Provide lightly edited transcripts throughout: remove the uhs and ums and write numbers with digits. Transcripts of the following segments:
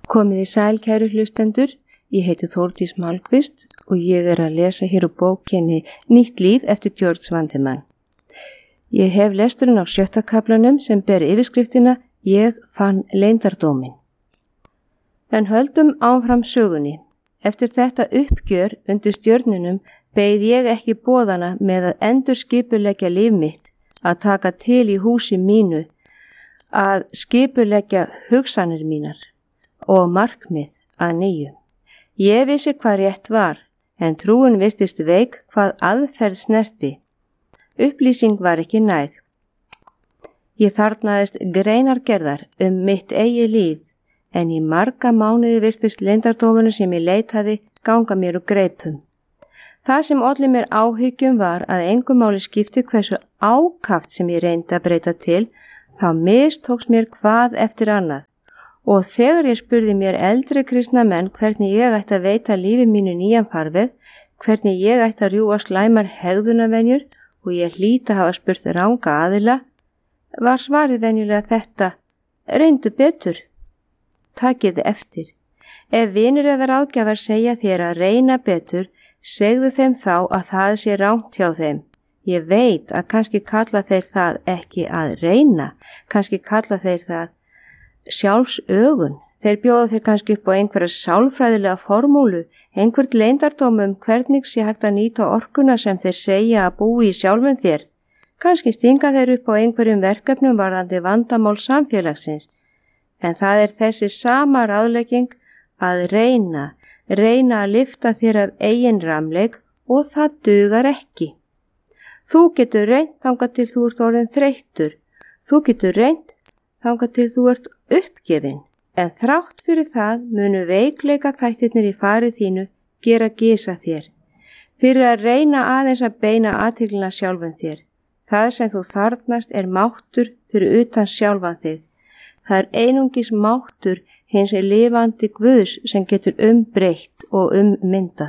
Komið í sæl, kæru hlustendur, ég heiti Þórdís Málkvist og ég að lesa hér úr bókinni Nýtt líf eftir George Vandeman. Ég hef lesturinn á 7. kaflanum sem ber yfirskriftina Ég fann leyndardóminn. En höldum áfram sögunni. Eftir þetta uppgjör undir stjörnunum beið ég ekki boðana með að endurskipuleggja líf mitt, að taka til í húsi mínu, að skipuleggja hugsanir mínar og markmið að nýju. Ég vissi hvað rétt var, en trúin virtist veik hvað aðferð snerti. Upplýsing var ekki næg. Ég þarfnaðist greinargerðar mitt eigið líf, en í marga mánuði virtist leyndardómurinn sem ég leitaði ganga mér úr greipum. Það sem olli mér áhyggjum var að engu máli skipti hversu ákaft sem ég reyndi að breyta til, þá mistókst mér hvað eftir annað. Og þegar ég spurði mér eldri kristna menn hvernig ég ætti að veita lífi mínu nýjan farveg, hvernig ég ætti að rjúfa slæmar hegðunarvenjur og ég hlýt að hafa spurt ranga aðila, var svarið venjulega þetta: reyndu betur. Takið eftir. Ef vinir eða ráðgjafar segja þér að reyna betur, segðu þeim þá að það sé rangt hjá þeim. Ég veit að kannski kalla þeir það ekki að reyna, kannski kalla þeir það sjálfsögun. Þeir bjóða þeir kannski upp á einhverja sálfræðilega formúlu, einhvert leyndardóm hvernig sé hægt að nýta orkuna sem þeir segja að búi í sjálfum þér. Kannski stinga þeir upp á einhverjum verkefnum varðandi vandamál samfélagsins. En það er þessi sama ráðlegging að reyna að lyfta þér af eigin ramleik og það dugar ekki. Þú getur reynt þangað til þú ert orðin þreyttur. Þú getur reynt þangað til þú ert uppgefin, en þrátt fyrir það munu veikleika þættirnir í farið þínu gera gisa þér. Fyrir að reyna aðeins að beina athyglina sjálfan þér. Það sem þú þarfnast er máttur fyrir utan sjálfan þig. Það er einungis máttur hins lifandi Guðs sem getur umbreytt og myndað.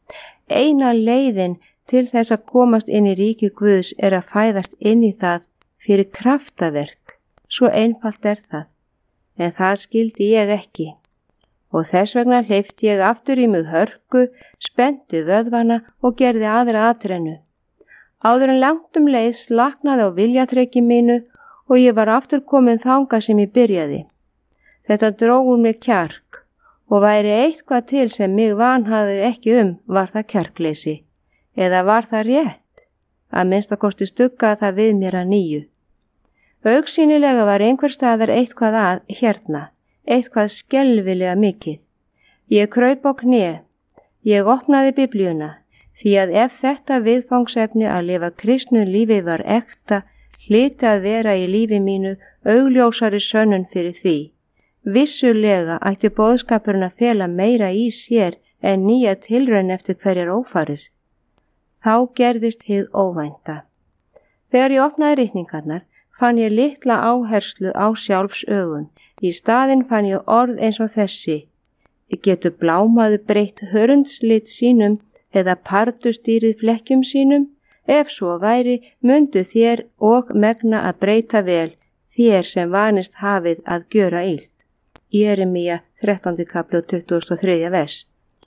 Eina leiðin til þess að komast inn í ríki Guðs er að fæðast inn í það fyrir kraftaverk. Svo einfalt er það. En það skildi ég ekki. Og þess vegna hleypti ég aftur í mig hörku, spennti vöðvana og gerði aðra atrennu. Áður en langt leið slaknaði á viljaþreki mínu og ég var aftur komin þangað sem ég byrjaði. Þetta dró úr mér kjark og væri eitthvað til sem mig vanhaði ekki var það kjarkleysi. Eða var það rétt? Að minnstakosti stuggaði það við mér að nýju. Augsýnilega var einhver staðar eitthvað að hérna, eitthvað skelfilega mikið. Ég kraup á kné. Ég opnaði Biblíuna, því að ef þetta viðfangsefni að lifa kristnu lífi var ekta, hlyti að vera í lífi mínu augljósari sönnun fyrir því. Vissulega ætti boðskapurinn að fela meira í sér en nýja tilraun eftir hverjar ófarir. Þá gerðist hið óvænta. Þegar ég opnaði ritningarnar, fann ég litla áherslu á sjálfsögun. Í staðinn fann ég orð eins og þessi: getur blámaður breytt hörundslit sínum eða pardustýrið flekkjum sínum? Ef svo væri, mundu þér og megna að breyta vel, þér sem vanist hafið að gjöra illt. Jeremía 13. kapli og 23. vers.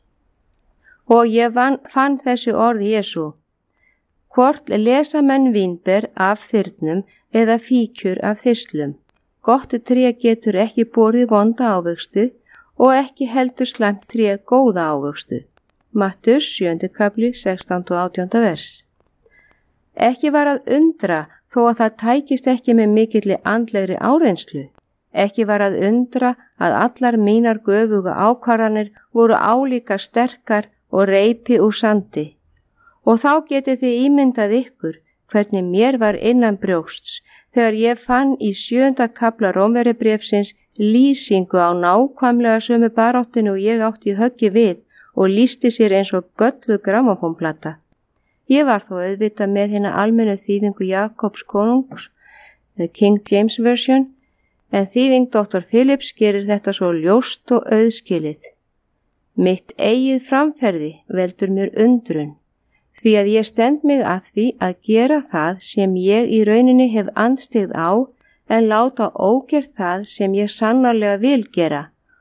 Og ég fann þessi orð Jesú: hvort lesa menn vínber af þyrnum eða fíkjur af þyrslum. Gott tré getur ekki borið vonda ávöxtu og ekki heldur slæmt tré góða ávöxtu. Mattheus 7. kapli 16. og 18. vers. Ekki var að undra þó að það tækist ekki með mikilli andlegri áreynslu. Ekki var að undra að allar mínar göfuga ákvarðanir voru álíka sterkar og reipi úr sandi. Og þá getið þið ímyndað ykkur hvernig mér var innan brjósts þegar ég fann í 7. kafla Rómverjabréfsins lýsingu á nákvæmlega sömu baráttinu og ég átti í höggi við og lýsti sér eins og gölluð grammófónplata. Ég var þó auðvitað með hina almennu þýðingu Jakobs konungs, the King James Version, en þýðing Dr. Phillips gerir þetta svo ljóst og auðskilið. Mitt eigið framferði veldur mér undrun, því að ég stend mig að því að gera það sem ég í rauninni hef andstyggð á, en láta ógert það sem ég sannarlega vil gera.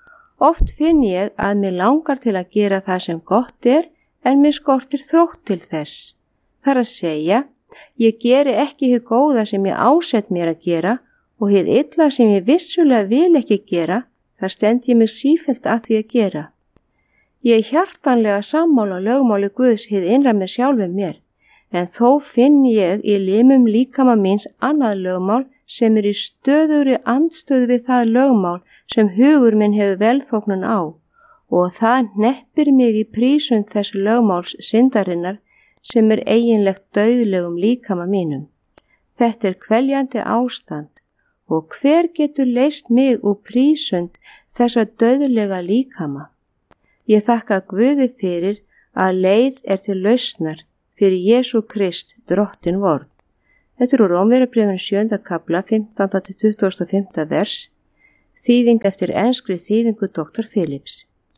Oft finn ég að mér langar til að gera það sem gott en mér skortir þrótt til þess. Það að segja, ég geri ekki hið góða sem ég ásett mér að gera og hið illa sem ég vissulega vil ekki gera, þar stend ég mig sífellt að því að gera. Ég hjartanlega sammála lögmáli Guðs hið innra með sjálfum mér, en þó finn ég í limum líkama míns annað lögmál sem í stöðugri andstöðu við það lögmál sem hugur minn hefur velþóknun á og það hneppir mig í prísund þess lögmáls syndarinnar sem eiginlegt dauðlegum líkama mínum. Þetta kveljandi ástand og hver getur leyst mig úr prísund þessa dauðlega líkama? Ég þakka Guði fyrir að leið til lausnar fyrir Jesú Krist drottin vorn. Þetta úr Rómverjabréfinu 7. kafla 15-25. vers, þýðing eftir enskri þýðingu Dr. Phillips.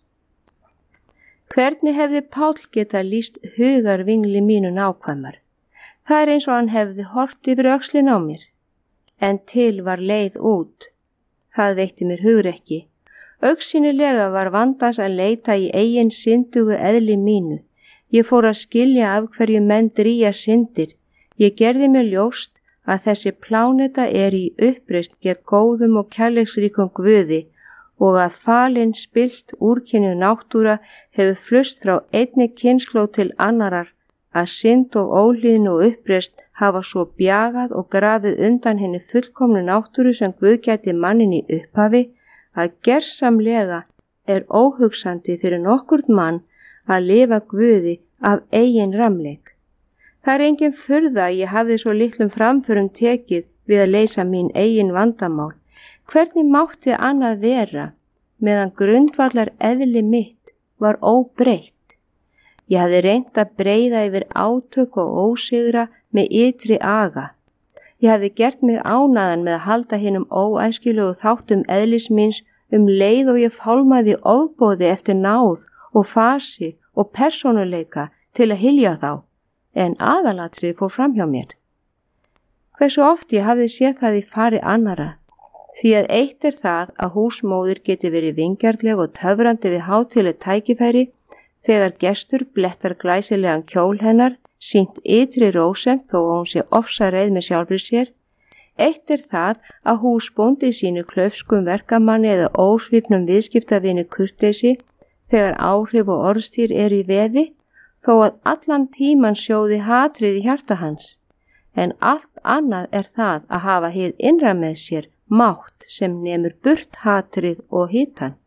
Hvernig hefði Páll geta lýst hugarvingli mínu nákvæmar? Það eins og hann hefði hort yfir öxlin á mér. En til var leið út. Það veitti mér hugrekki. Augsýnilega var vandans að leita í eigin syndugu eðli mínu. Ég fór að skilja af hverju menn drýja syndir. Ég gerði mér ljóst að þessi pláneta í uppreisn gegn góðum og kærleiksríkum Guði og að falin spillt úrkynjuð náttúra hefur flust frá einni kynslóð til annarar, að synd og óhlýðni og uppreisn hafa svo bjagað og grafið undan henni fullkomnu náttúru sem Guð gæti mannin í upphafi, að gersamlega óhugsandi fyrir nokkurt mann að lifa Guði af eigin ramleik. Það engin furða að ég hafði svo litlum framförum tekið við að leysa mín eigin vandamál. Hvernig mátti annað vera meðan grundvallar eðli mitt var óbreytt? Ég hafði reynt að breiða yfir átök og ósigra með ytri aga. Ég hafði gert mig ánægðan með að halda hinum óæskilegu þáttum eðlis míns leið og ég fálmaði ofboði eftir náð og fasi og persónuleika til að hylja þá. En aðalatrið fór fram hjá mér. Hversu oft ég hafði séð það í fari annara, því að eitt það að húsmóðir geti verið vingjarnleg og töfrandi við hátíðleg tækifæri þegar gestur blettar glæsilegan kjól hennar, sýnt ytri rósemd þó að hún sé ofsareið með sjálfri sér. Eitt það að húsbóndi sínu klaufskum verkamanni eða ósvipnum viðskiptavini kurteisi þegar áhrif og orðstýr í veði, þó að allan tíman sjóði hatrið í hjarta hans, en allt annað það að hafa hið innra með sér mátt sem nemur burt hatrið og hitan.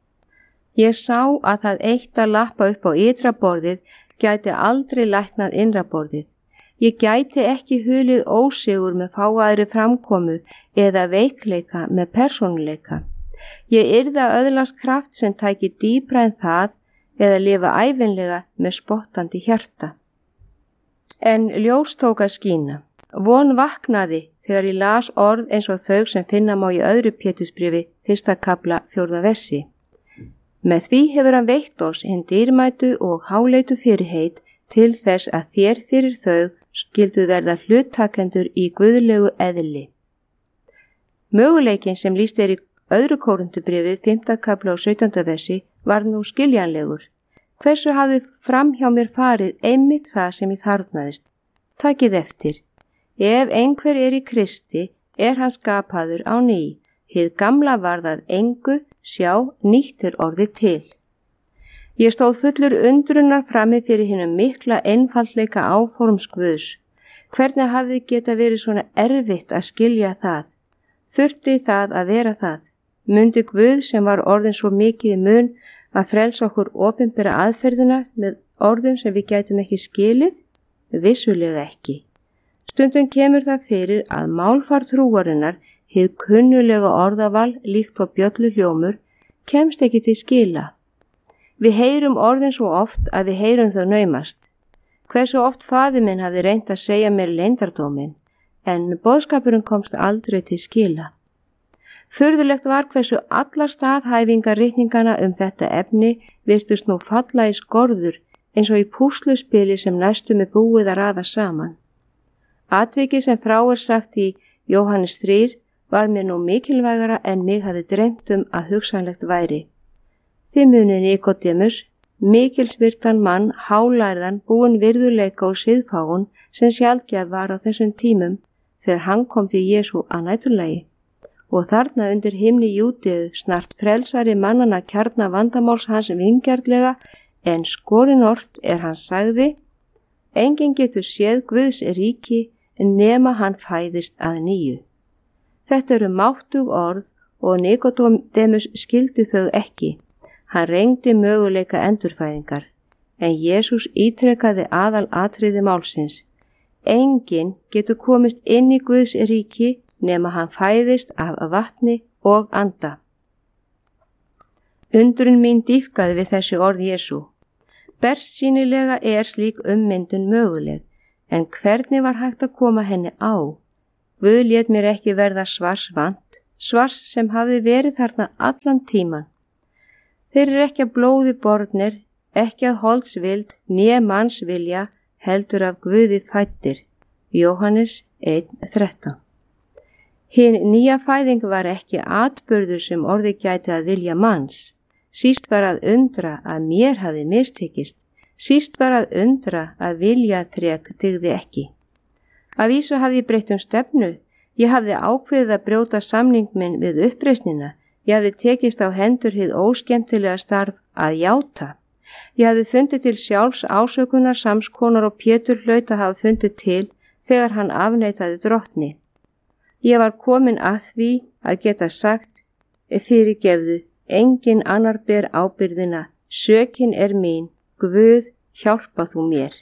Ég sá að það eitt að lappa upp á ytra borðið gæti aldrei læknað innra borðið. Ég gæti ekki hulið ósigur með fáaðri framkomu eða veikleika með persónuleika. Ég yrði að öðlast kraft sem tæki dýpra en það eða lifa ævinlega með spottandi hjarta. En ljós tók að skína. Von vaknaði þegar ég las orð eins og þau sem finna má í öðru Pétursbréfi 1. kafla 4. versi. Með því hefur hann veitt oss hinn dýrmætu og háleitu fyrirheit til þess að þér fyrir þau skyldu verða hluttakendur í guðlegu eðli. Möguleikin sem lýst í öðru Kórinthubréfi 5. kafla og 17. versi var nú skiljanlegur. Hversu hafði fram hjá mér farið einmitt það sem ég þarfnaðist? Takið eftir. Ef einhver í Kristi, hann skapaður á ný. Hið gamla varð engu, sjá, nýtt orðið til. Ég stóð fullur undrunar frammi fyrir hinum mikla einfaldleika áforms Guðs. Hvernig hafði geta verið svona erfitt að skilja það? Þurfti það að vera það? Mundi Guð sem var orðin svo mikið í mun að frelsa okkur opinbera aðferðina með orðum sem við gætum ekki skilið? Vissulega ekki. Stundum kemur það fyrir að málfar trúarinnar, hið kunnulega orðaval líkt og bjöllu hljómur, kemst ekki til skila. Við heyrum orðin svo oft að við heyrum þau naumast. Hversu oft faðir minn hafði reynt að segja mér leyndardóminn, en boðskapurinn komst aldrei til skila. Furðulegt var hversu allar staðhæfingarritningana þetta efni virtust nú falla í skorður eins og í púsluspili sem næstum búið að raða saman. Atvikið sem frá sagt í Jóhannes 3 var mér nú mikilvægara en mig hafði dreymt að hugsanlegt væri. Þið munið Nikodémus, mikilsvirtan mann, hálærðan, búinn virðuleika og siðfáun sem sjaldgæf var á þessum tímum þegar hann kom til Jesú að næturlagi. Og þarna undir himni Júdeu snart frelsari mannana kjarna vandamáls hans vingjarnlega, en skorinort hann sagði: enginn getur séð Guðs ríki nema hann fæðist að nýju. Þetta eru máttug orð og Nikodémus skildi þau ekki. Hann reyndi möguleika endurfæðingar, en Jesús ítrekkaði aðalatriði málsins. Enginn getur komist inn í Guðs ríki nema hann fæðist af vatni og anda. Undrun mín dýpkaði við þessi orð Jesú. Bersýnilega slík ummyndun möguleg, en hvernig var hægt að koma henni á? Guð lét mér ekki verða svarsvant, svars sem hafði verið þarna allan tíman. Þeir eru ekki að blóði bornir, ekki að holdsvild, né mannsvilja, heldur af Guði fæddir. Jóhannes 1:13. Hin nýja fæðing var ekki atburður sem orði gæti að vilja manns. Síst var að undra að mér hafi mistekist. Síst var að undra að vilja þrek dygði ekki. Af vísu hafði ég breytt stefnu. Ég hafði ákveðið að brjóta samning minn við uppreisnina. Ég hafði tekist á hendur hið óskemmtilega starf að játa. Ég hafði fundið til sjálfs ásökunar samskonar og Pétur hlaut að hafa fundið til þegar hann afneitaði drottni. Ég var komin að því að geta sagt: fyrirgefðu, engin annar ber ábyrgðina, sökin mín, Guð, hjálpa þú mér.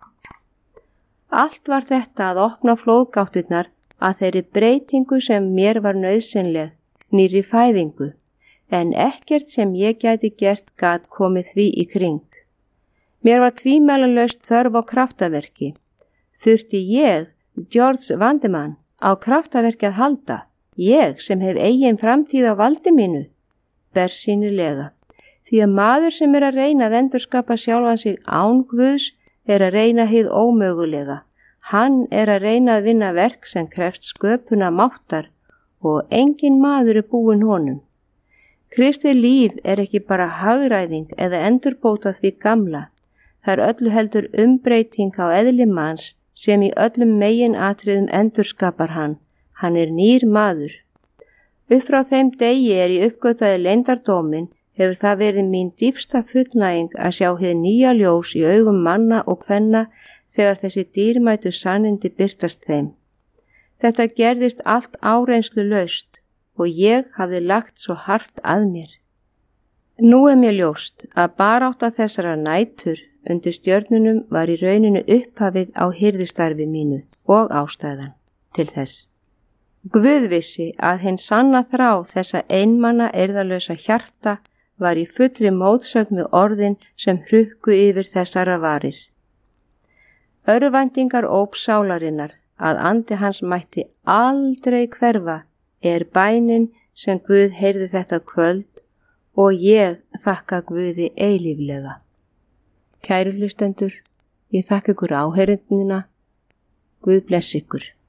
Allt var þetta að opna flóðgáttirnar að þeirri breytingu sem mér var nauðsynleg, nýrri fæðingu, en ekkert sem ég gæti gert gat komið því í kring. Mér var tvímælalaust þörf á kraftaverki. Þurfti ég, George Vandeman, á kraftaverki að halda, ég sem hef eigin framtíð á valdi mínu? Bersýnilega, því að maður sem að reyna að endurskapa sjálfan sig án Guðs að reyna hið ómögulega. Hann að reyna að vinna verk sem krefst sköpuna máttar og engin maður búinn honum. Kristið líf ekki bara hagræðing eða endurbóta því gamla. Það öllu heldur umbreyting á eðli manns sem í öllum meginatriðum endurskapar hann. Hann nýr maður. Upp frá þeim degi ég uppgötaði leyndardóminn hefur það verið mín dýpsta fullnæging að sjá hið nýja ljós í augum manna og kvenna þegar þessi dýrmætu sannindi birtast þeim. Þetta gerðist allt áreynslu laust og ég hafði lagt svo hart að mér. Nú mér ljóst að barátta þessara nætur undir stjörnunum var í rauninu upphafið á hirðistarfi mínu og ástæðan til þess. Guð vissi að hinn sanna þrá þessa einmanna eirðalösa hjarta var í fullri mótsögn við orðin sem hrukku yfir þessara varir. Örvæntingar óp sálarinnar að andi hans mætti aldrei hverfa bænin sem Guð heyrði þetta kvöld og ég þakka Guði eilíflega. Kæru hlustendur, ég þakka ykkur áheyrendina. Guð bless ykkur.